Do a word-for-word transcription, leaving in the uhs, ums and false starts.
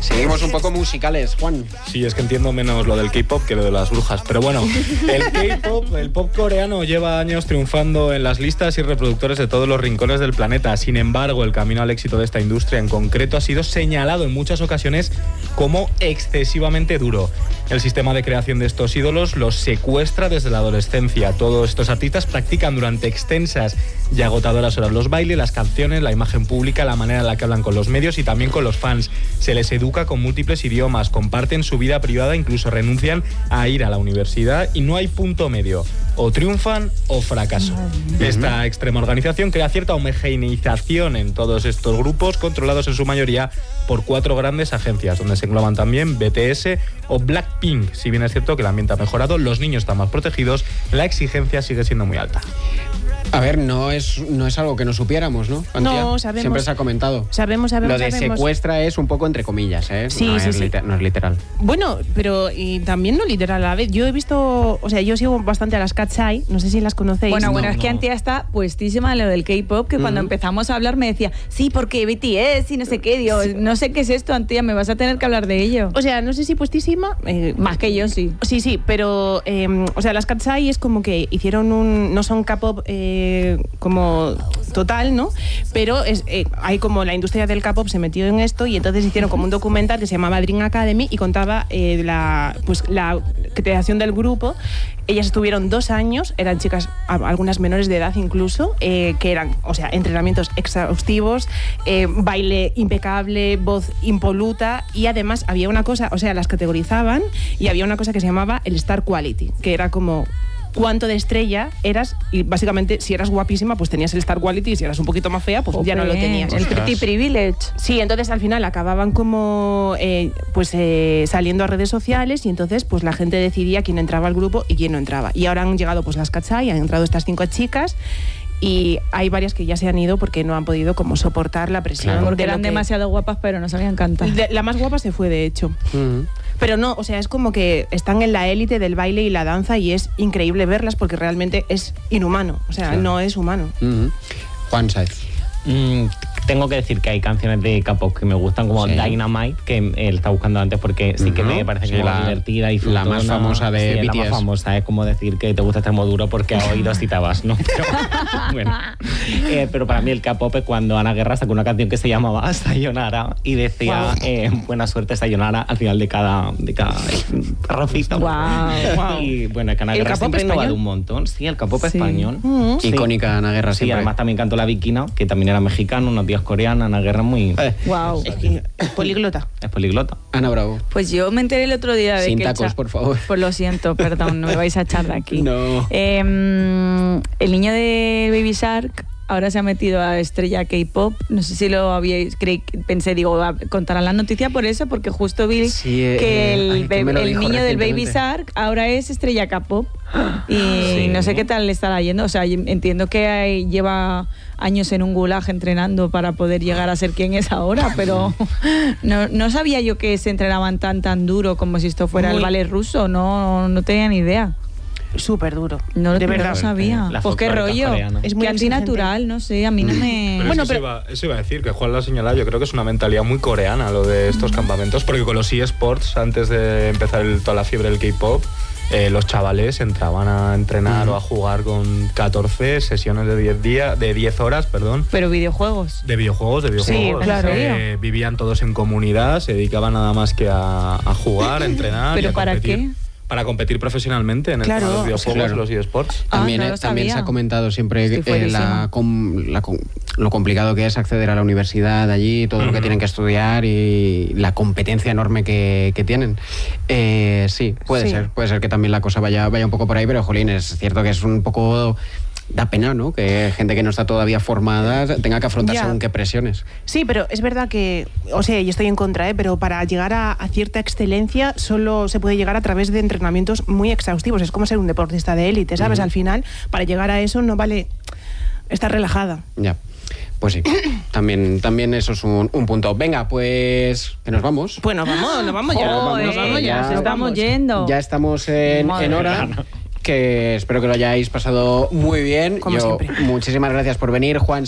Seguimos un poco musicales, Juan. Sí, es que entiendo menos lo del K-pop que lo de las brujas. Pero bueno, el K-pop, el pop coreano lleva años triunfando en las listas y reproductores de todos los rincones del planeta. Sin embargo, el camino al éxito de esta industria en concreto ha sido señalado en muchas ocasiones como excesivamente duro. El sistema de creación de estos ídolos los secuestra desde la adolescencia. Todos estos artistas practican durante extensas y agotadoras horas los bailes, las canciones, la imagen pública, la manera en la que hablan con los medios y también con los fans. Se les educa con múltiples idiomas, comparten su vida privada, incluso renuncian a ir a la universidad y no hay punto medio. O triunfan o fracasan. Esta extrema organización crea cierta homogeneización en todos estos grupos, controlados en su mayoría por cuatro grandes agencias, donde se engloban también B T S o Blackpink. Si bien es cierto que el ambiente ha mejorado, los niños están más protegidos, la exigencia sigue siendo muy alta. A ver, no es, no es algo que no supiéramos, ¿no? Antía? No, sabemos. Siempre se ha comentado. Sabemos, sabemos, Lo de sabemos. secuestra es un poco entre comillas, ¿eh? Sí, no, sí, es sí. liter- no es literal. Bueno, pero y también no literal a la vez. Yo he visto, o sea, yo sigo bastante a las Cat's Eye, no sé si las conocéis. Bueno, No. bueno, es que no. Antía está puestísima en lo del K-pop, que cuando Ujú. empezamos a hablar me decía, sí, porque B T S y no sé qué, digo, no sé qué es esto, Antía, me vas a tener que hablar de ello. O sea, no sé si puestísima. eh, Más que yo, sí. Sí, sí, pero, eh, o sea, las Cat's Eye es como que hicieron un, no son K-pop eh, como total, ¿no? Pero es, eh, hay como la industria del K-pop se metió en esto y entonces hicieron como un documental que se llamaba Dream Academy y contaba eh, la, pues, la creación del grupo. Ellas estuvieron dos años, eran chicas, a- algunas menores de edad incluso, eh, que eran, o sea, entrenamientos exhaustivos, eh, baile impecable, voz impoluta y además había una cosa, o sea, las categorizaban y había una cosa que se llamaba el Star Quality, que era como cuánto de estrella eras y básicamente si eras guapísima pues tenías el Star Quality y si eras un poquito más fea pues ya no lo Jope, tenías. El Ostras. pretty privilege. Sí, entonces al final acababan como eh, pues eh, saliendo a redes sociales y entonces pues la gente decidía quién entraba al grupo y quién no entraba. Y ahora han llegado pues las Cat's Eye, han entrado estas cinco chicas y hay varias que ya se han ido porque no han podido como soportar la presión. Claro. Porque de lo eran que- demasiado guapas, pero no sabían cantar. de- la más guapa se fue, de hecho. Ujú. Pero no, o sea, es como que están en la élite del baile y la danza y es increíble verlas porque realmente es inhumano. O sea, Claro. no es humano. Ujú. Juan Saez. Mm, tengo que decir que hay canciones de K-pop que me gustan, como Sí. Dynamite, que él está buscando antes porque sí que Ujú. me parece Sí, como la- divertida y la más frutona. famosa de Sí, B T S. la más famosa, es como decir que te gusta extremo duro porque a oídos citabas, ¿no? Pero, bueno. Eh, pero para mí el K-pop es cuando Ana Guerra sacó una canción que se llamaba Sayonara y decía Guau. eh, buena suerte Sayonara al final de cada, de cada rafita. Guau, guau. Y bueno, es que Ana ¿El Guerra K-pop siempre ha innovado español? un montón. Sí, el K-pop Sí. español. Mm. Sí. Icónica Ana Guerra Sí, siempre. además también cantó La Vikina, que también era mexicano, unos días coreana, Ana Guerra muy... Eh, Wow. Es que políglota. Es poliglota. Ana Bravo. Pues yo me enteré el otro día de Sin que... el tacos, cha- por favor. Pues lo siento, perdón, no me vais a echar de aquí. No. Eh, el niño de Baby Shark ahora se ha metido a estrella K-pop. No sé si lo habíais... creí- pensé, digo, ah, contarán la noticia por eso, porque justo vi Sí, eh, que el, ay, que be- me lo el dijo niño del Baby recientemente. Shark ahora es estrella K-pop. Y Sí. no sé qué tal le estará yendo. O sea, entiendo que hay- lleva años en un gulag entrenando para poder llegar a ser quien es ahora, pero no, no sabía yo que se entrenaban tan tan duro como si esto fuera Muy. el ballet ruso. No, no tenía ni idea. Súper duro. No, de no verdad. lo sabía. La Pues qué folclórica rollo. coreana. Es muy Qué exigente. antinatural, no sé, a mí no me... Pero Bueno, eso, pero- iba, eso iba a decir, que Juan la señalaba, yo creo que es una mentalidad muy coreana lo de estos campamentos, porque con los eSports, antes de empezar el- toda la fiebre del K-pop, eh, los chavales entraban a entrenar o a jugar con catorce sesiones de diez días, de diez horas, perdón, Pero videojuegos. de videojuegos, de videojuegos. Sí, claro. Eh, vivían todos en comunidad, se dedicaban nada más que a, a jugar, a entrenar. y ¿Pero a para competir. qué? Para competir profesionalmente en el Claro, tema de los o sea, videojuegos, claro. los eSports. Ah, También, no eh, lo también se sabía. ha comentado siempre Estoy eh, la, fuerísima. com- la com- lo complicado que es acceder a la universidad allí, todo lo que tienen que estudiar y la competencia enorme que, que tienen. Eh, sí, puede Sí. ser, puede ser que también la cosa vaya, vaya un poco por ahí, pero jolín, es cierto que es un poco... Da pena, ¿no? Que gente que no está todavía formada tenga que afrontar Ya. según qué presiones. Sí, pero es verdad que, o sea, yo estoy en contra, ¿eh? Pero para llegar a, a cierta excelencia solo se puede llegar a través de entrenamientos muy exhaustivos. Es como ser un deportista de élite, ¿sabes? Al final, para llegar a eso no vale estar relajada. Ya. Pues sí, también, también eso es un, un punto. Venga, pues que nos vamos. Bueno, vamos, nos vamos ya. Joder, nos vamos ya. nos nos estamos vamos. yendo. Ya estamos en, Madre en hora. Que espero que lo hayáis pasado muy bien. Como Yo, siempre. muchísimas gracias por venir, Juan.